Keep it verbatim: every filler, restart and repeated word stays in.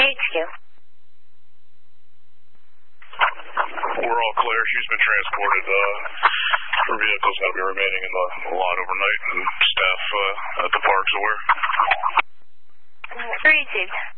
H Q. We're all clear. She's been transported. Uh, her vehicle's going to be remaining in the lot overnight, and staff uh, at the park's aware. Received.